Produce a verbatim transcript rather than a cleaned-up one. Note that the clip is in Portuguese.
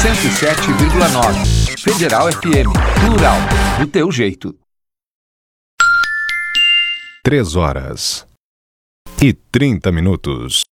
cento e sete vírgula nove. Federal F M. Plural. Do teu jeito. Três horas e trinta minutos.